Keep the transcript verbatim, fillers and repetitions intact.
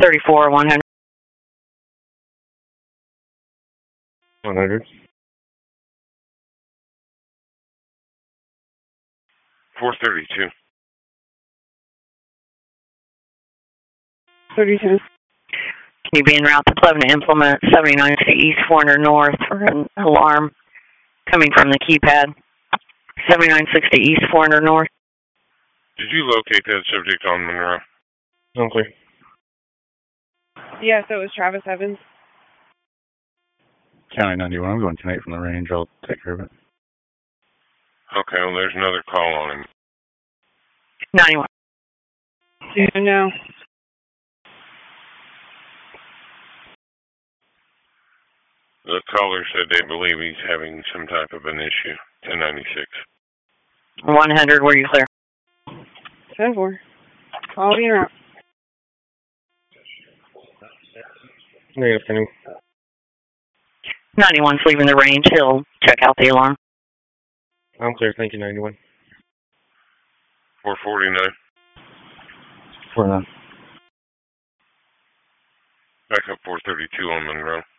thirty-four, one hundred. one hundred. four thirty-two. thirty-two. Can you be en route to Plevna Implement seventy-nine to East four hundred North for an alarm coming from the keypad? seventy-nine sixty East four hundred North. Did you locate that subject on Monroe? Unclear. Yeah, so it was Travis Evans. County ninety-one, I'm going ten eight from the range. I'll take care of it. Okay, well, there's another call on him. ninety-one. Yeah, no. The caller said they believe he's having some type of an issue. ten ninety-six. one hundred, were you clear? ten four. I'll be en route. Negative, pending. ninety-one's leaving the range. He'll check out the alarm. I'm clear, thank you, ninety-one. four forty-nine. For them. Back up four thirty-two on Monroe.